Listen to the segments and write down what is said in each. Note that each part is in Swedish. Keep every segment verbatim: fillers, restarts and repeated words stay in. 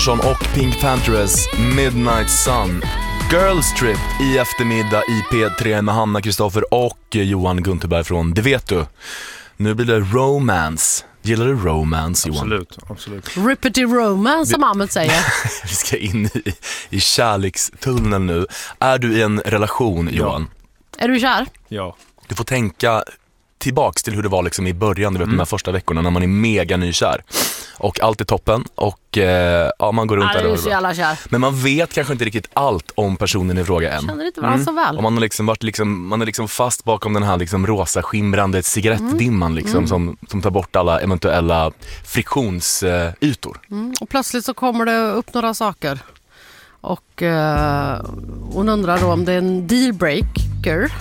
och Pink Panthers Midnight Sun. Girls Trip i eftermiddag i P tre med Hanna Kristoffer och Johan Gunterberg från Det vet du. Nu blir det romance. Gillar du romance, Johan? Absolut, absolut. Rippity romance, som Ahmed säger. Vi ska in i, i kärlekstunneln nu. Är du i en relation, Johan? Ja. Är du kär? Ja. Du får tänka tillbaks till hur det var liksom i början, du vet, mm. de här första veckorna när man är mega nykär. Och allt är toppen och eh, ja, man går runt ja, där. Är så jävla kär. Men man vet kanske inte riktigt allt om personen i fråga än. Känner inte varandra mm. så väl. Och man har liksom varit liksom, man är liksom fast bakom den här liksom rosa skimrande cigarettdimman liksom, mm. som, som tar bort alla eventuella friktionsytor. Mm. Och plötsligt så kommer det upp några saker. Och eh, hon undrar då om det är en dealbreaker.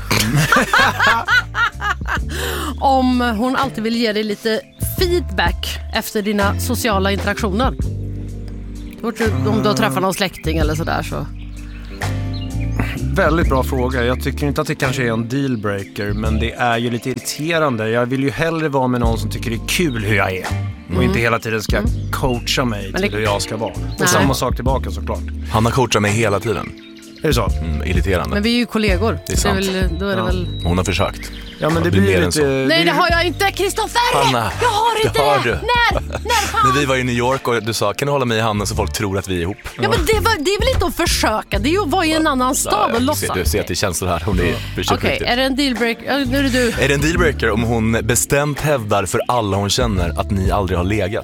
Om hon alltid vill ge dig lite feedback efter dina sociala interaktioner. Om du har träffat någon släkting eller sådär så. Väldigt bra fråga. Jag tycker inte att det kanske är en dealbreaker, men det är ju lite irriterande. Jag vill ju hellre vara med någon som tycker det är kul hur jag är. Och mm. inte hela tiden ska mm. coacha mig till det... hur jag ska vara. Och Nej. samma sak tillbaka såklart. Hanna coachar mig hela tiden. Är det så? Mm, irriterande. Men vi är ju kollegor. Det är sant. Det är väl, då är det ja. väl... Hon har försökt. Ja, men det blir, blir lite... Nej, det har jag inte, Kristoffer! Hanna, jag har inte det! Har det! du. När? När fan? När vi var i New York och du sa, kan du hålla mig i handen så folk tror att vi är ihop? Ja, men det, var, det är väl inte att försöka. Det är ju att vara i en annan stad och låtsas. Du ser att det känslor här. Hon är Okej, okay, är det en dealbreaker? Nu är det du. Är det en dealbreaker om hon bestämt hävdar för alla hon känner att ni aldrig har legat?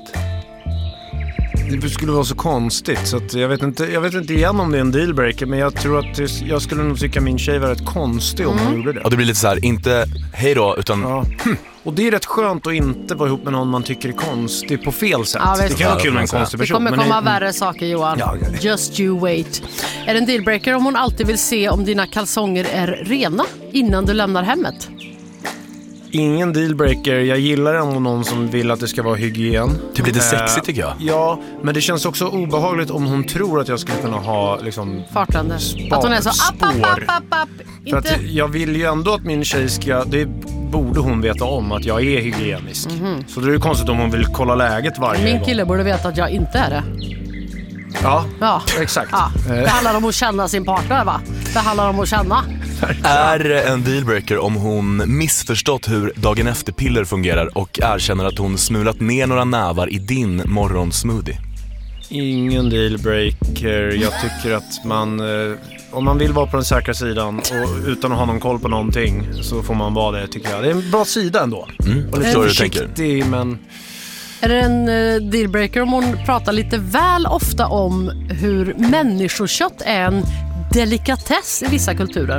Det skulle vara så konstigt så att jag vet inte jag vet inte igen om det är en dealbreaker, men jag tror att det, jag skulle nog tycka min tjej var rätt konstig om mm. hon gjorde det. Och det blir lite så här, inte hej då utan ja. hm. Och det är rätt skönt att inte vara ihop med någon man tycker är konstig på fel sätt. Ja, det kan vara kul med en konstig person. Det kommer komma men... värre saker, Johan. Ja, just you wait. Är det en dealbreaker om hon alltid vill se om dina kalsonger är rena innan du lämnar hemmet? Ingen dealbreaker. Jag gillar om någon som vill att det ska vara hygien. Det blir lite sexigt tycker jag. Ja, men det känns också obehagligt om hon tror att jag skulle kunna ha liksom fartande. Spar, att hon är så app, app, app, app, app. För att jag vill ju ändå att min tjej ska, det borde hon veta om att jag är hygienisk. Mm-hmm. Så det är ju konstigt om hon vill kolla läget varje Min gång. kille borde veta att jag inte är det. Ja, ja. exakt. Ja. Det handlar om att känna sin partner, va? Det handlar om att känna. Är en dealbreaker om hon missförstått hur dagen efter-piller fungerar och erkänner att hon smulat ner några nävar i din morgonsmoothie? Ingen dealbreaker. Jag tycker att man, om man vill vara på den säkra sidan och utan att ha någon koll på någonting, så får man vara det, tycker jag. Det är en bra sida ändå. Mm. Och lite så försiktig, men... Är det en uh, dealbreaker om hon pratar lite väl ofta om hur människokött är en delikatess i vissa kulturer?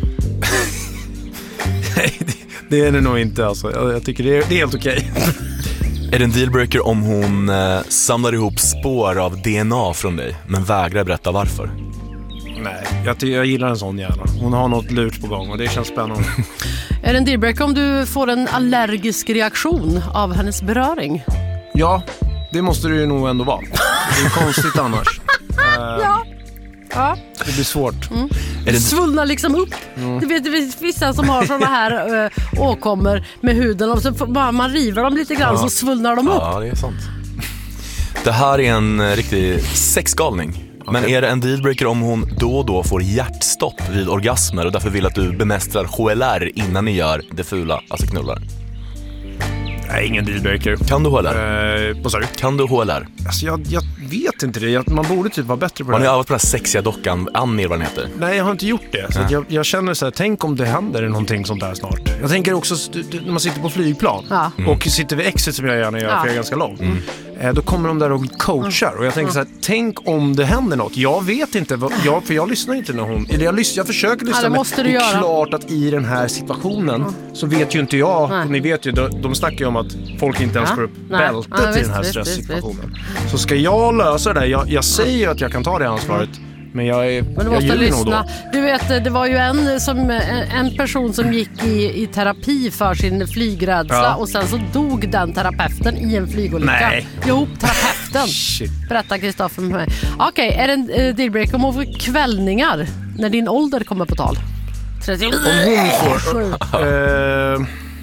Nej, det, det är det nog inte. Alltså. Jag, jag tycker det är, det är helt okej. Är det en dealbreaker om hon eh, samlar ihop spår av D N A från dig men vägrar berätta varför? Nej, jag, jag gillar en sån gärna. Hon har något lurt på gång och det känns spännande. Är det en dealbreaker om du får en allergisk reaktion av hennes beröring? Ja, det måste det ju nog ändå vara. Det är konstigt annars. Ja. Ja. Det blir svårt. Mm. Det svullnar liksom upp. Mm. Du vet, det finns vissa som har såna här äh, åkommor med huden och så bara man river dem lite grann, ja. Så svullnar de upp. Ja, det är sant. Det här är en riktig sexgalning. Okay. Men är det en dealbreaker om hon då och då får hjärtstopp vid orgasmer och därför vill att du bemästrar H L R innan ni gör det fula, alltså knullar? Nej, ingen dealbreaker. Kan du H L R? Eh, vad sa du? Kan du H L R? Alltså jag, jag vet inte det. Jag, man borde typ vara bättre på det. Har ni övat på den här sexiga dockan, Annie vad den heter? Nej, jag har inte gjort det. Så att jag, jag känner så här, tänk om det händer någonting sånt där snart. Jag tänker också när man sitter på flygplan ja. mm. och sitter vid exit som jag gärna gör, ja. för jag är ganska lång. Mm. Eh, då kommer de där och coachar. Och jag tänker så här, tänk om det händer något. Jag vet inte, vad, jag, för jag lyssnar inte när hon... Eller jag, lys, jag försöker lyssna, ja, det måste men du det är göra. klart att i den här situationen mm. så vet ju inte jag, och ni vet ju, de, de snackar ju om att folk inte ens får upp Nej. bältet ja, i visst, den här visst, stresssituationen. visst, visst. Så ska jag lösa det, jag, jag säger att jag kan ta det ansvaret, men jag är Men du måste lyssna. Du vet, det var ju en, som, en person som gick i, i terapi för sin flygrädsla ja. och sen så dog den terapeuten i en flygolycka. Nej. Jo, terapeuten. Berätta Kristoffer med mig. Okej, okay, är det en uh, dealbreaker om hon får kvällningar när din ålder kommer på tal? trettio Om hon får... Uh,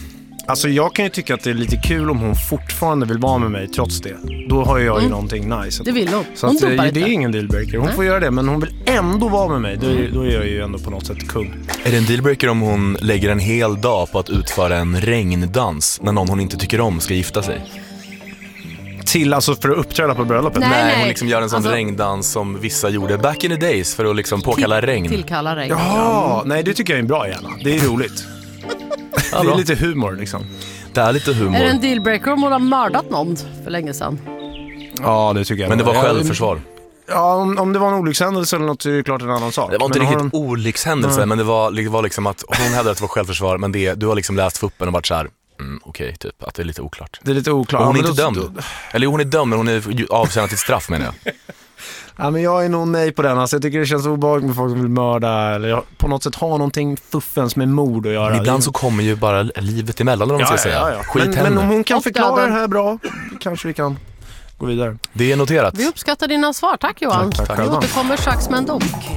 Alltså jag kan ju tycka att det är lite kul om hon fortfarande vill vara med mig trots det. Då har jag ju mm. någonting nice. Det vill hon. Så hon att, det, det inte. är ingen dealbreaker. Hon Nej. får göra det, men hon vill ändå vara med mig. Då är, då är jag ju ändå på något sätt kung. Är det en dealbreaker om hon lägger en hel dag på att utföra en regndans när någon hon inte tycker om ska gifta sig? Till, alltså för att uppträda på bröllopet? Nej, nej, nej. hon liksom gör en sån alltså, regndans som vissa gjorde back in the days för att liksom påkalla till, regn. Tillkalla regn. Jaha, nej det tycker jag är en bra gärna. Det är roligt. Ja, det är lite humor liksom. Det är lite humor. Är det en dealbreaker om hon har mördat någon för länge sedan? Ja, det tycker jag. Men det var självförsvar. Ja, om, om det var en olyckshändelse eller något så är det klart en annan sak. Det var inte men riktigt hon... olyckshändelse, mm. men det var, det var liksom att hon hävdade att det var självförsvar, men det, du har liksom läst fuppen och varit så här. Mm, okej, okay, typ, att det är lite oklart. Det är lite oklart. Och hon är ja, inte då, dömd. Då... Eller hon är dömd, men hon är avtjänat sitt straff, menar jag. Ja, men jag är nog nej på den. Alltså, jag tycker det känns obehagligt med folk som vill mörda eller på något sätt ha någonting fuffens med mord att göra. Men ibland så kommer ju bara livet emellan, om de ja, ska ja, säga. Ja, ja. Men, men om hon kan förklara det här bra, kanske vi kan gå vidare. Det är noterat. Vi uppskattar dina svar. Tack Johan. Tack, tack. Vi återkommer strax med en dom.